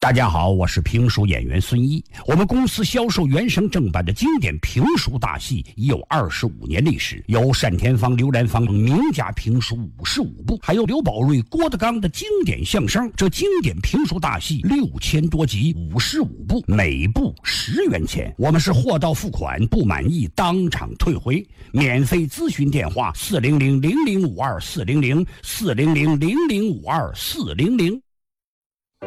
大家好，我是评书演员孙一。我们公司销售原声正版的经典评书大戏已有25年历史，有单田芳、刘兰芳名家评书55部，还有刘宝瑞、郭德纲的经典相声。这经典评书大戏6000多集，55部，每部10元钱。我们是货到付款，不满意当场退回。免费咨询电话：400-0052-400-400-0052-400。